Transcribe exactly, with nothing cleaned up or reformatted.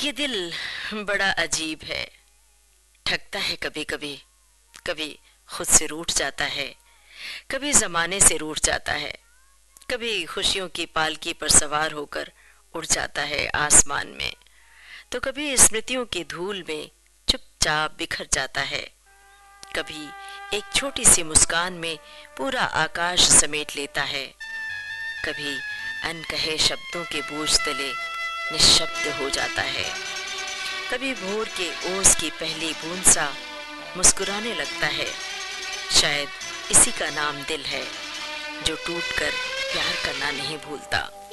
ये दिल बड़ा अजीब है, ठगता है कभी कभी, कभी खुद से रूठ जाता है, कभी जमाने से रूठ जाता है, कभी खुशियों की पालकी पर सवार होकर उड़ जाता है आसमान में, तो कभी स्मृतियों की धूल में चुपचाप बिखर जाता है। कभी एक छोटी सी मुस्कान में पूरा आकाश समेट लेता है, कभी अनकहे शब्दों के बोझ तले निशब्द हो जाता है। कभी भोर के ओस की पहली बूंद सा मुस्कुराने लगता है। शायद इसी का नाम दिल है, जो टूटकर प्यार करना नहीं भूलता।